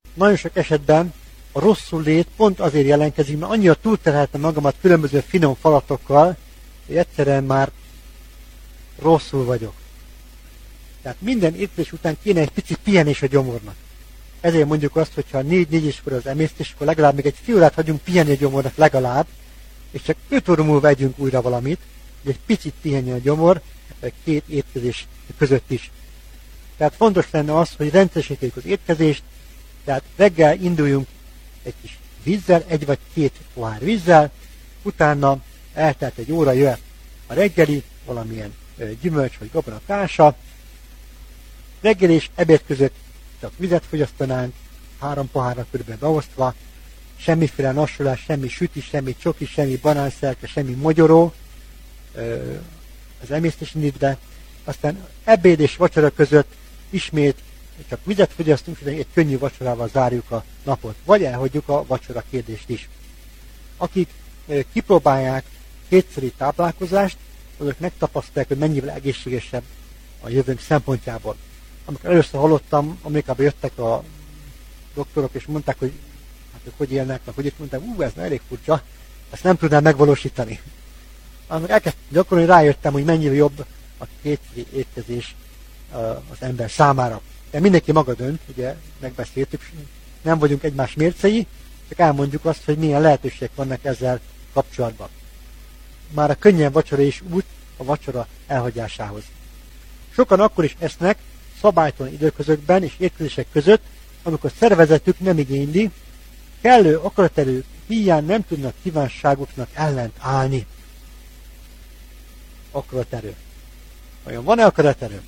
nagyon sok esetben a rosszul lét pont azért jelentkezik, mert annyira túlterheltem magamat különböző finom falatokkal, hogy egyszerűen már rosszul vagyok. Tehát minden étkezés után kéne egy pici pihenés a gyomornak. Ezért mondjuk azt, hogyha 4-4-kor az emésztés, akkor legalább még egy fél órát hagyjunk pihenni a gyomornak legalább, és csak 5 óra múlva együnk újra valamit, hogy egy picit pihenjen a gyomor, 2 étkezés között is. Tehát fontos lenne az, hogy rendszeresítjük az étkezést, tehát reggel induljunk egy kis vízzel, 1 vagy 2 pohár vízzel, utána eltelt egy óra, jöhet a reggeli, valamilyen gyümölcs vagy gabonakása, reggel és ebéd között csak vizet fogyasztanánk, 3 pohárra körülbelül beosztva, semmiféle nassolás, semmi süti, semmi csoki, semmi banánszerke, semmi mogyoró az emésztési nidbe. Aztán ebéd és vacsora között ismét csak vizet fogyasztunk, és egy könnyű vacsorával zárjuk a napot. Vagy elhagyjuk a vacsora kérdést is. Akik kipróbálják kétszeri táplálkozást, azok megtapasztalják, hogy mennyivel egészségesebb a jövőnk szempontjából. Amikor először hallottam, Amerikában jöttek a doktorok, és mondták, hogy hát ők hogy élnek, hogy itt mondták, ez elég furcsa, ezt nem tudnám megvalósítani. Amikor elkezdtem gyakorolni, rájöttem, hogy mennyivel jobb a kétszeri étkezés az ember számára. De mindenki maga dönt, ugye megbeszéltük, nem vagyunk egymás mércei, csak elmondjuk azt, hogy milyen lehetőségek vannak ezzel kapcsolatban. Már a könnyen vacsora is út a vacsora elhagyásához. Sokan akkor is esznek szabálytalan időközökben és étkezések között, amikor szervezetük nem igényli, kellő akaraterő hiány nem tudnak kívánságoknak ellent állni. Akaraterő. Vajon van-e akaraterő?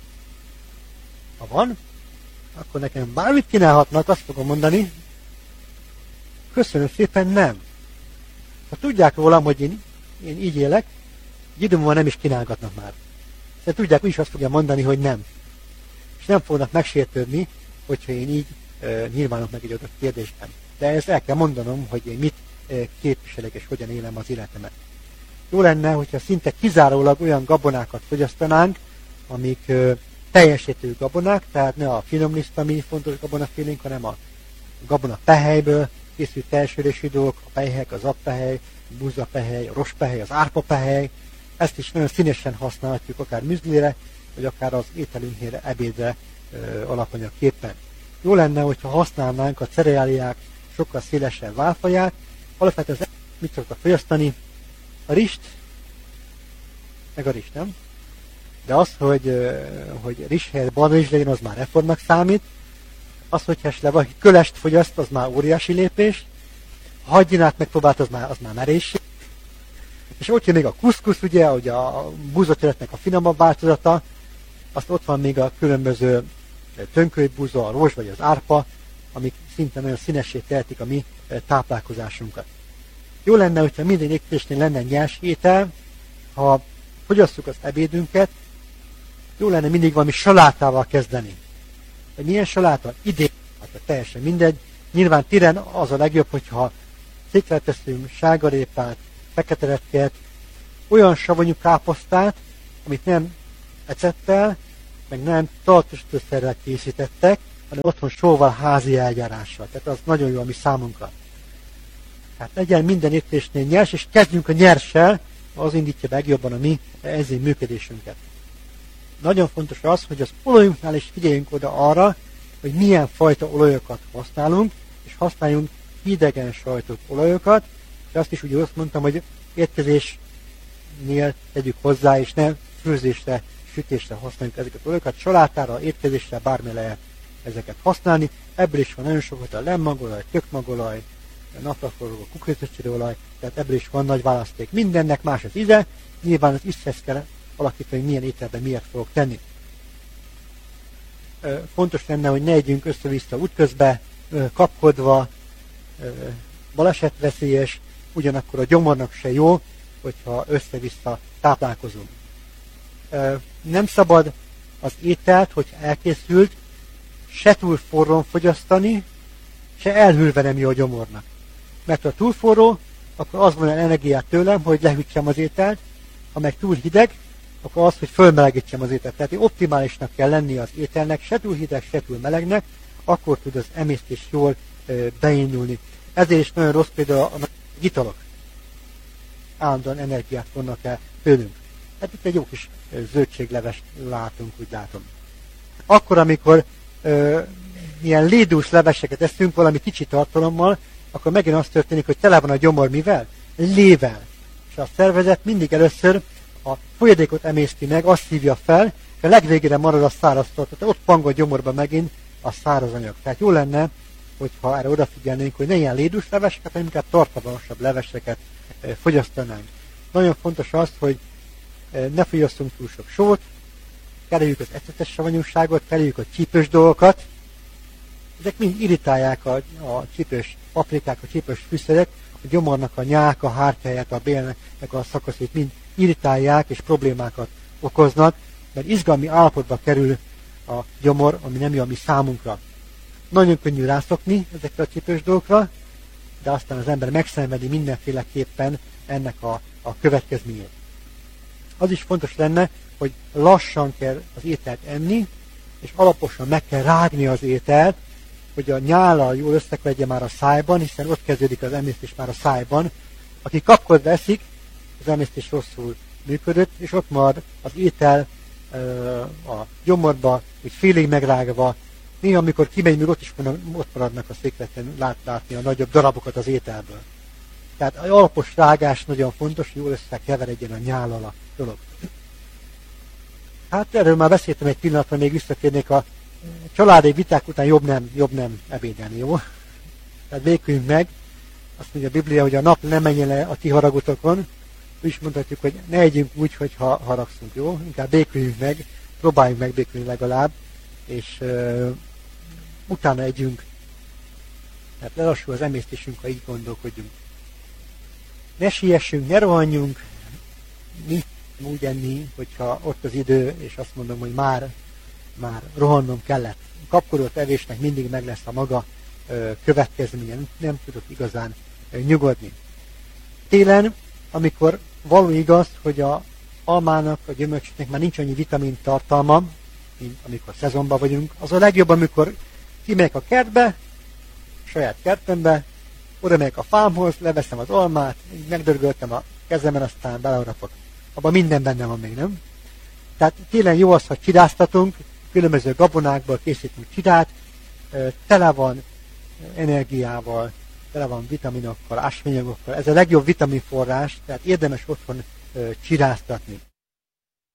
Ha van, akkor nekem bármit kínálhatnak, azt fogom mondani, köszönöm szépen, nem. Ha tudják rólam, hogy én így élek, egy idő múlva nem is kínálgatnak már. De tudják, úgyis azt fogja mondani, hogy nem. És nem fognak megsértődni, hogyha én így nyilvánok meg egy adott kérdésben. De ezt el kell mondanom, hogy én mit képviselek és hogyan élem az életemet. Jó lenne, hogyha szinte kizárólag olyan gabonákat fogyasztanánk, amik teljesítő gabonák, tehát ne a finomliszt, ami fontos gabonafélénk, hanem a gabona pehelyből készült teljesülésű dolgok, a pelyhek, az abbpehely, a búzapehely, a rospehely, az árpapehely. Ezt is nagyon színesen használhatjuk, akár műzlire, vagy akár az ételünkére, ebédre alapanyagképpen. Jó lenne, hogyha használnánk a cereáliák sokkal szélesebb válfaját, alapvetően mit szoktak fogyasztani? A rist, meg a rist, nem? De az, hogy rizs helyett barnarizs legyen, az már reformnak számít. Az, hogy esetleg valaki kölest fogyaszt, az már óriási lépés. A hagydinát megpróbált, az már merészség. És ott jön még a kuszkusz, ugye, hogy a búzatöretnek a finomabb változata. Azt ott van még a különböző tönkölybúza, a rozs vagy az árpa, amik szinte nagyon színessé tehetik a mi táplálkozásunkat. Jó lenne, hogyha minden étkezésnél lenne nyers étel, ha fogyasszuk az ebédünket, jó lenne mindig valami salátával kezdeni. De milyen saláta? Idén, hát teljesen mindegy. Nyilván téren az a legjobb, hogyha székre teszünk sárgarépát, fekete retket, olyan savanyú káposztát, amit nem ecettel, meg nem tartósítószerrel készítettek, hanem otthon sóval, házi eljárással. Tehát az nagyon jó a mi számunkra. Tehát legyen minden étkezésnél nyers, és kezdjünk a nyerssel, az indítja meg jobban a mi enzim működésünket. Nagyon fontos az, hogy az olajunknál is figyeljünk oda arra, hogy milyen fajta olajokat használunk, és használjunk hidegen sajtott olajokat, és azt is úgy azt mondtam, hogy étkezésnél tegyük hozzá, és nem főzésre, sütésre használjuk ezeket az olajokat, salátára, étkezésre bármi lehet ezeket használni. Ebből is van nagyon sokat a lemmagolaj, tökmagolaj, napraforgó, kukoricacserélolaj, tehát ebből is van nagy választék. Mindennek más az íze, nyilván az ízhez kell alakítani, hogy milyen ételben miért fogok tenni. Fontos lenne, hogy ne együnk össze-vissza útközbe, kapkodva, balesetveszélyes, ugyanakkor a gyomornak se jó, hogyha össze-vissza táplálkozunk. Nem szabad az ételt, hogyha elkészült, se túl forrón fogyasztani, se elhűlve nem jó a gyomornak. Mert ha túl forró, akkor az van energiát tőlem, hogy lehűtsem az ételt, ha meg túl hideg, akkor az, hogy fölmelegítsem az ételt. Tehát optimálisnak kell lenni az ételnek, se túl hideg, se túl melegnek, akkor tud az emésztés jól beindulni. Ezért is nagyon rossz például a italok. Állandóan energiát vonnak el tőlünk. Hát itt egy jó kis zöldséglevest látunk, úgy látom. Akkor, amikor ilyen lédús leveseket eszünk valami kicsi tartalommal, akkor megint az történik, hogy tele van a gyomor mivel? Lével. És a szervezet mindig először a folyadékot emészti meg, azt szívja fel, és a legvégére marad a száraz tartalom. Ott pang a gyomorban megint a száraz anyag. Tehát jó lenne, hogyha erre odafigyelnénk, hogy ne ilyen lédús leveseket, hanem inkább tartalmasabb leveseket fogyasztanánk. Nagyon fontos az, hogy ne fogyasszunk túl sok sót, kerüljük az ecetes savanyúságot, kerüljük a csípős dolgokat. Ezek mind irritálják a csípős paprikák, a csípős fűszerek, a gyomornak a nyálka, hártyáját, a bélnek a szakaszait mind irritálják és problémákat okoznak, mert izgalmi állapotba kerül a gyomor, ami nem jó a mi számunkra. Nagyon könnyű rászokni ezekre a csípős dolgokra, de aztán az ember megszenvedi mindenféleképpen ennek a következményét. Az is fontos lenne, hogy lassan kell az ételt enni, és alaposan meg kell rágni az ételt, hogy a nyála jól összekvegye már a szájban, hiszen ott kezdődik az emésztés már a szájban. Aki kapkodva eszik, az emésztés rosszul működött, és ott marad az étel a gyomorba, úgy félig megrágva. Néha, amikor kimegy, még ott maradnak a székleten látni a nagyobb darabokat az ételből. Tehát az alapos rágás nagyon fontos, hogy jól összekeveredjen a nyállal a dolog. Hát erről már beszéltem egy pillanatra, még visszatérnék a családi viták után jobb nem ebédelni, jó? Tehát béküljünk meg. Azt mondja a Biblia, hogy a nap nem menjen le a ti haragotokon. Úgy is mondhatjuk, hogy ne együnk úgy, hogy haragszunk, jó? Inkább béküljünk meg, próbáljunk megbékülni legalább, és utána együnk. Tehát lelassul az emésztésünk, ha így gondolkodjunk. Ne siessünk, ne rohanjunk, mi úgy enni, hogyha ott az idő, és azt mondom, hogy már rohannom kellett. Kapkodott evésnek mindig meg lesz a maga következménye, nem tudok igazán nyugodni. Télen, amikor való igaz, hogy a almának, a gyümölcsnek már nincs annyi vitamin tartalma, mint amikor szezonban vagyunk, az a legjobb, amikor kimegyek a kertbe, saját kertembe, oda megyek a fámhoz, leveszem az almát, megdörgöltem a kezemen, aztán beleharapok. Abban minden benne van még, nem? Tehát télen jó az, ha csiráztatunk, különböző gabonákból készítünk csirát, tele van energiával, tele van vitaminokkal, ásványanyagokkal. Ez a legjobb vitaminforrás, tehát érdemes otthon csiráztatni.